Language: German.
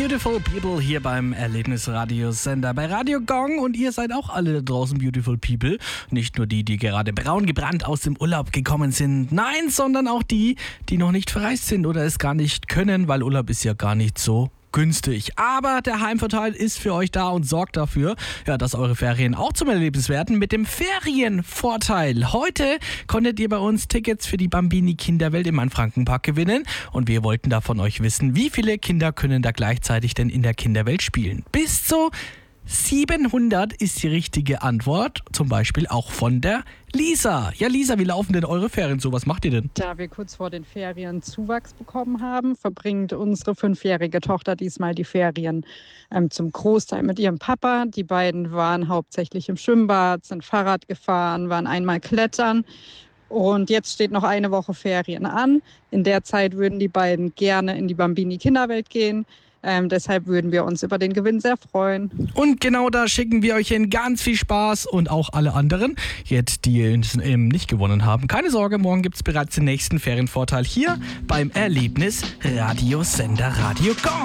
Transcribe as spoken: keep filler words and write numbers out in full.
Beautiful People hier beim Erlebnisradiosender bei Radio Gong, und ihr seid auch alle da draußen Beautiful People. Nicht nur die, die gerade braun gebrannt aus dem Urlaub gekommen sind, nein, sondern auch die, die noch nicht verreist sind oder es gar nicht können, weil Urlaub ist ja gar nicht so günstig. Aber der Heimvorteil ist für euch da und sorgt dafür, ja, dass eure Ferien auch zum Erlebnis werden mit dem Ferienvorteil. Heute konntet ihr bei uns Tickets für die Bambini Kinderwelt im Main-Franken-Park gewinnen, und wir wollten da von euch wissen, wie viele Kinder können da gleichzeitig denn in der Kinderwelt spielen. Bis zu siebenhundert ist die richtige Antwort, zum Beispiel auch von der Lisa. Ja, Lisa, wie laufen denn eure Ferien so? Was macht ihr denn? Da wir kurz vor den Ferien Zuwachs bekommen haben, verbringt unsere fünfjährige Tochter diesmal die Ferien ähm, zum Großteil mit ihrem Papa. Die beiden waren hauptsächlich im Schwimmbad, sind Fahrrad gefahren, waren einmal klettern. Und jetzt steht noch eine Woche Ferien an. In der Zeit würden die beiden gerne in die Bambini Kinderwelt gehen. Ähm, deshalb würden wir uns über den Gewinn sehr freuen. Und genau da schicken wir euch hin ganz viel Spaß, und auch alle anderen, jetzt die ähm, nicht gewonnen haben. Keine Sorge, morgen gibt es bereits den nächsten Ferienvorteil hier beim Erlebnisradiosender Radio Gong.